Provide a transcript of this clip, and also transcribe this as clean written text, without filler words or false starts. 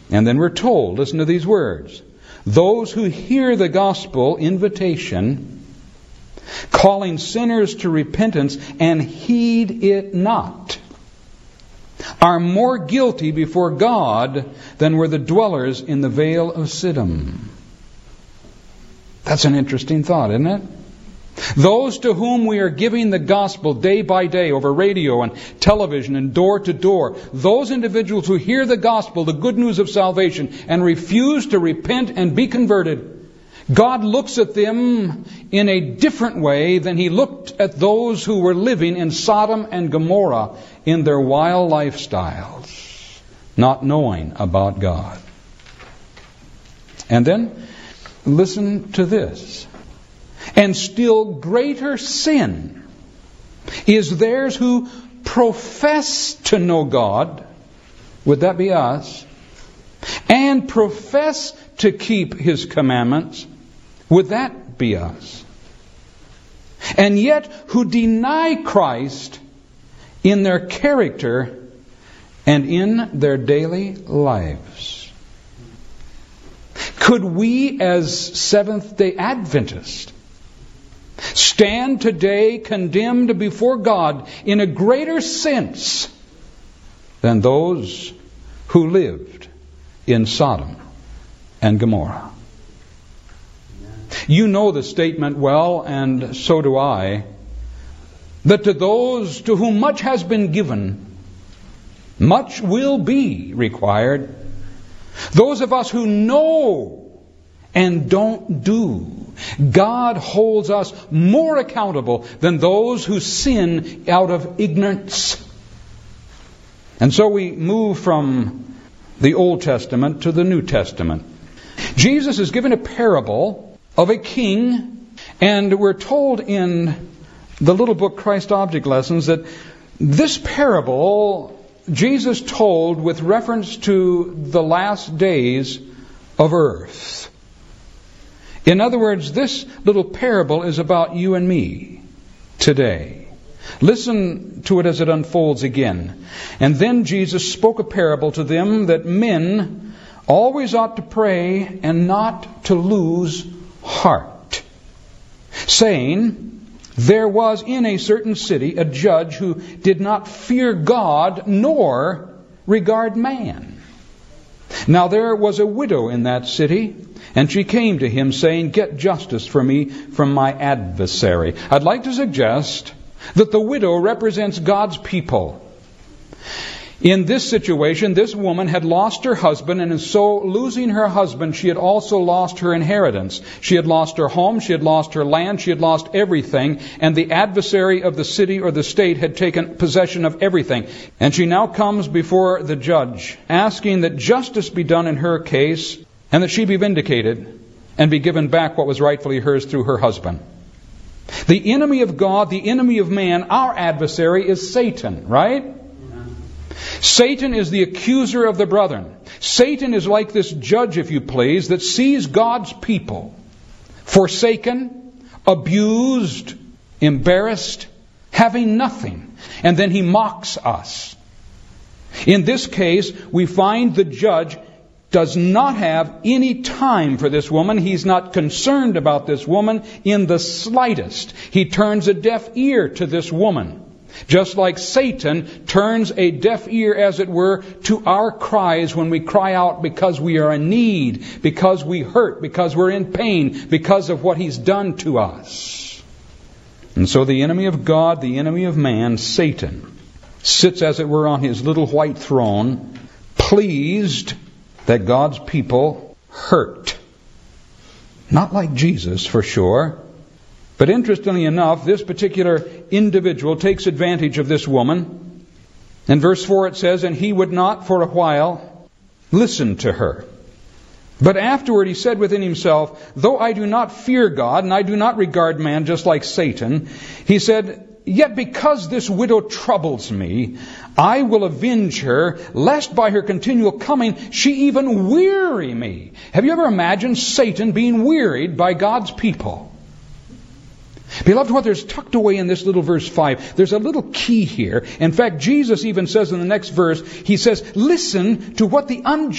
And then we're told, listen to these words, those who hear the gospel invitation, calling sinners to repentance and heed it not, are more guilty before God than were the dwellers in the vale of Siddim. That's an interesting thought, isn't it? Those to whom we are giving the gospel day by day over radio and television and door to door, those individuals who hear the gospel, the good news of salvation, and refuse to repent and be converted, God looks at them in a different way than He looked at those who were living in Sodom and Gomorrah in their wild lifestyles, not knowing about God. And then, listen to this. And still greater sin is theirs who profess to know God, would that be us, and profess to keep His commandments, would that be us, and yet who deny Christ in their character and in their daily lives. Could we as Seventh-day Adventists stand today condemned before God in a greater sense than those who lived in Sodom and Gomorrah? You know the statement well, and so do I, that to those to whom much has been given, much will be required. Those of us who know and don't do, God holds us more accountable than those who sin out of ignorance. And so we move from the Old Testament to the New Testament. Jesus is given a parable of a king, and we're told in the little book Christ Object Lessons that this parable Jesus told with reference to the last days of earth. In other words, this little parable is about you and me today. Listen to it as it unfolds again. And then Jesus spoke a parable to them that men always ought to pray and not to lose heart, saying, there was in a certain city a judge who did not fear God nor regard man. Now there was a widow in that city, and she came to him saying, get justice for me from my adversary. I'd like to suggest that the widow represents God's people. In this situation, this woman had lost her husband, and in so losing her husband, she had also lost her inheritance. She had lost her home, she had lost her land, she had lost everything, and the adversary of the city or the state had taken possession of everything. And she now comes before the judge, asking that justice be done in her case, and that she be vindicated, and be given back what was rightfully hers through her husband. The enemy of God, the enemy of man, our adversary is Satan, right? Satan is the accuser of the brethren. Satan is like this judge, if you please, that sees God's people forsaken, abused, embarrassed, having nothing, and then he mocks us. In this case, we find the judge does not have any time for this woman. He's not concerned about this woman in the slightest. He turns a deaf ear to this woman. Just like Satan turns a deaf ear, as it were, to our cries when we cry out because we are in need, because we hurt, because we're in pain, because of what he's done to us. And so the enemy of God, the enemy of man, Satan, sits, as it were, on his little white throne, pleased that God's people hurt. Not like Jesus, for sure. But interestingly enough, this particular individual takes advantage of this woman. In verse 4 it says, and he would not for a while listen to her. But afterward he said within himself, though I do not fear God, and I do not regard man just like Satan, he said, yet because this widow troubles me, I will avenge her, lest by her continual coming she even weary me. Have you ever imagined Satan being wearied by God's people? Beloved, what there's tucked away in this little verse 5, there's a little key here. In fact, Jesus even says in the next verse, he says, listen to what the unjust